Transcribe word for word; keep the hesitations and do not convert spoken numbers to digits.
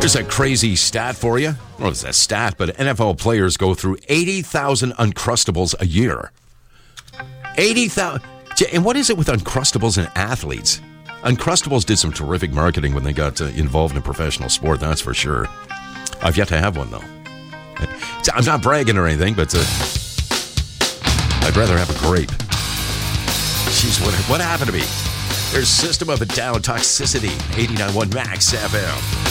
Here's a crazy stat for you. Well, it's a stat, but N F L players go through eighty thousand Uncrustables a year. eighty thousand. And what is it with Uncrustables and athletes? Uncrustables did some terrific marketing when they got uh, involved in professional sport, that's for sure. I've yet to have one, though. I'm not bragging or anything, but uh, I'd rather have a grape. Jeez, what, what happened to me? There's System of a Down Toxicity, eighty-nine point one Max F M.